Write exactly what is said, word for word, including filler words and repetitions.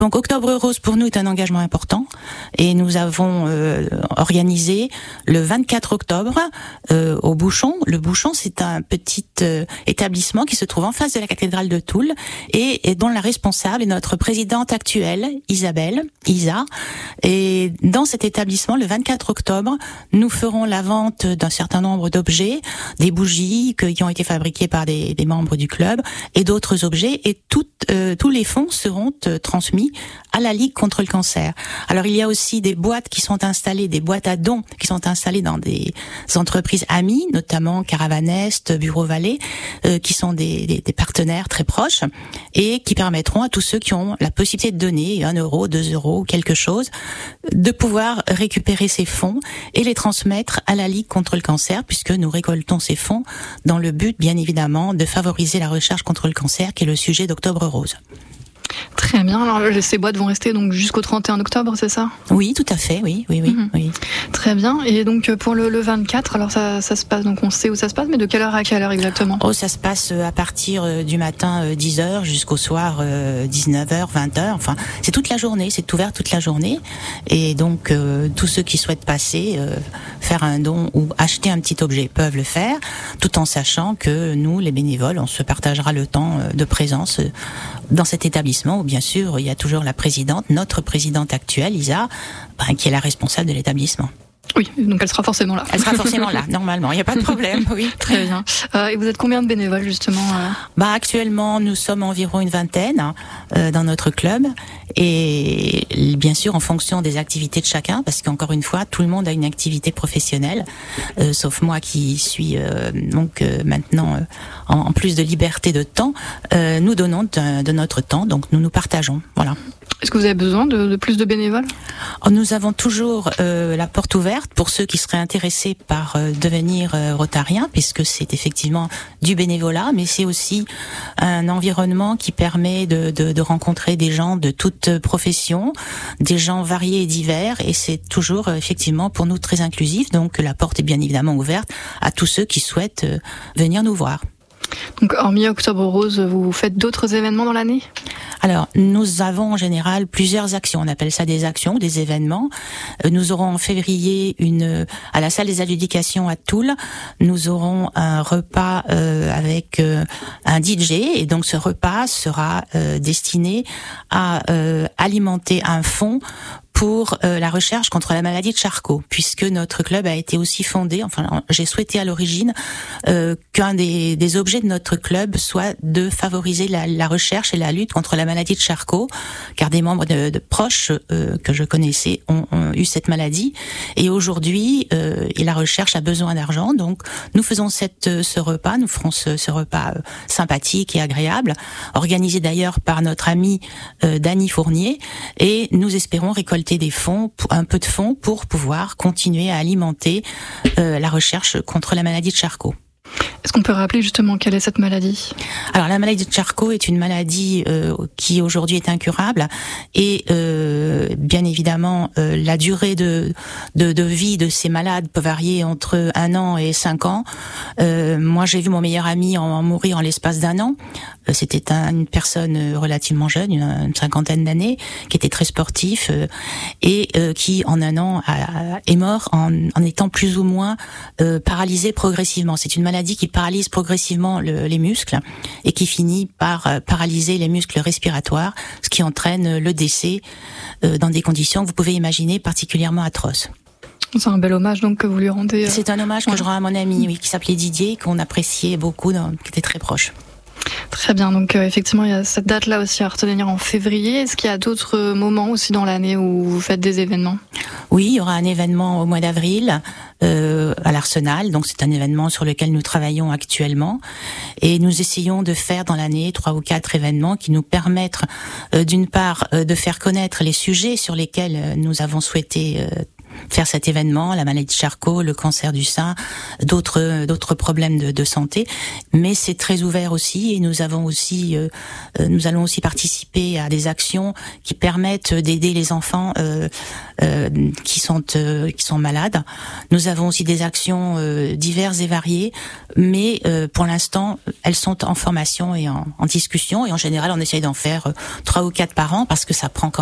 Donc Octobre Rose pour nous est un engagement important et nous avons euh, organisé le vingt-quatre octobre euh, au Bouchon. Le Bouchon, c'est un petit euh, établissement qui se trouve en face de la cathédrale de Toul et, et dont la responsable est notre présidente actuelle, Isabelle, Isa. Et dans cet établissement, le vingt-quatre octobre, nous ferons la vente d'un certain nombre d'objets, des bougies que, qui ont été fabriquées par des, des membres du club et d'autres objets et tout, euh, tous les fonds seront euh, transmis à la Ligue contre le cancer. Alors il y a aussi des boîtes qui sont installées, des boîtes à dons qui sont installées dans des entreprises amies, notamment Caravanest, Bureau Vallée, euh, qui sont des, des, des partenaires très proches et qui permettront à tous ceux qui ont la possibilité de donner un euro, deux euros, quelque chose, de pouvoir récupérer ces fonds et les transmettre à la Ligue contre le cancer, puisque nous récoltons ces fonds dans le but, bien évidemment, de favoriser la recherche contre le cancer, qui est le sujet d'Octobre Rose. Très bien. Alors ces boîtes vont rester donc jusqu'au trente et un octobre, c'est ça ? Oui, tout à fait. Oui, oui, oui, mmh. oui. Très bien. Et donc pour le, le vingt-quatre, alors ça, ça se passe. Donc on sait où ça se passe, mais de quelle heure à quelle heure exactement ? Oh, ça se passe à partir du matin dix heures jusqu'au soir dix-neuf heures, vingt heures. Enfin, c'est toute la journée. C'est ouvert toute la journée. Et donc euh, tous ceux qui souhaitent passer, euh, faire un don ou acheter un petit objet peuvent le faire, tout en sachant que nous, les bénévoles, on se partagera le temps de présence dans cet établissement où bien sûr il y a toujours la présidente, notre présidente actuelle, Isa, ben, qui est la responsable de l'établissement. Oui, donc elle sera forcément là. Elle sera forcément là, normalement, il n'y a pas de problème, oui. Très bien. Euh, et vous êtes combien de bénévoles justement euh... Bah actuellement, nous sommes environ une vingtaine euh, dans notre club et bien sûr en fonction des activités de chacun, parce qu'encore une fois, tout le monde a une activité professionnelle, euh, sauf moi qui suis euh, donc euh, maintenant euh, en, en plus de liberté de temps, euh, nous donnons de, de notre temps, donc nous nous partageons, voilà. Est-ce que vous avez besoin de, de plus de bénévoles ? Nous avons toujours euh, la porte ouverte pour ceux qui seraient intéressés par euh, devenir euh, rotariens, puisque c'est effectivement du bénévolat, mais c'est aussi un environnement qui permet de, de, de rencontrer des gens de toutes professions, des gens variés et divers, et c'est toujours euh, effectivement pour nous très inclusif, donc la porte est bien évidemment ouverte à tous ceux qui souhaitent euh, venir nous voir. Donc, hormis Octobre Rose, vous faites d'autres événements dans l'année ? Alors, nous avons en général plusieurs actions. On appelle ça des actions, des événements. Nous aurons en février une à la salle des adjudications à Toul. Nous aurons un repas euh, avec euh, un D J, et donc ce repas sera euh, destiné à euh, alimenter un fonds pour euh, la recherche contre la maladie de Charcot, puisque notre club a été aussi fondé, enfin j'ai souhaité à l'origine euh, qu'un des, des objets de notre club soit de favoriser la, la recherche et la lutte contre la maladie de Charcot, car des membres de, de proches euh, que je connaissais ont, ont eu cette maladie, et aujourd'hui euh, et la recherche a besoin d'argent, donc nous faisons cette, ce repas, nous ferons ce, ce repas euh, sympathique et agréable, organisé d'ailleurs par notre amie euh, Dany Fournier, et nous espérons récolter des fonds, un peu de fonds pour pouvoir continuer à alimenter euh, la recherche contre la maladie de Charcot. Est-ce qu'on peut rappeler justement quelle est cette maladie ? Alors la maladie de Charcot est une maladie euh, qui aujourd'hui est incurable et euh, bien évidemment euh, la durée de, de de vie de ces malades peut varier entre un an et cinq ans. Euh, moi j'ai vu mon meilleur ami en, en mourir en l'espace d'un an. Euh, c'était un, une personne relativement jeune, une, une cinquantaine d'années, qui était très sportif euh, et euh, qui en un an a, a, est mort en, en étant plus ou moins euh, paralysé progressivement. C'est une maladie qui paralyse progressivement le, les muscles et qui finit par euh, paralyser les muscles respiratoires, ce qui entraîne le décès euh, dans des conditions que vous pouvez imaginer particulièrement atroces. C'est un bel hommage donc que vous lui rendez. Euh... C'est un hommage que je rends à mon ami, oui, qui s'appelait Didier, qu'on appréciait beaucoup, dans, qui était très proche. Très bien, donc euh, effectivement il y a cette date-là aussi à retenir en février. Est-ce qu'il y a d'autres moments aussi dans l'année où vous faites des événements ? Oui, il y aura un événement au mois d'avril euh, à l'Arsenal, donc c'est un événement sur lequel nous travaillons actuellement et nous essayons de faire dans l'année trois ou quatre événements qui nous permettent euh, d'une part euh, de faire connaître les sujets sur lesquels euh, nous avons souhaité euh, faire cet événement, la maladie de Charcot, le cancer du sein, d'autres d'autres problèmes de, de santé. Mais c'est très ouvert aussi, et nous avons aussi, euh, nous allons aussi participer à des actions qui permettent d'aider les enfants euh, euh, qui sont euh, qui sont malades. Nous avons aussi des actions euh, diverses et variées, mais euh, pour l'instant, elles sont en formation et en, en discussion. Et en général, on essaye d'en faire euh, trois ou quatre par an parce que ça prend quand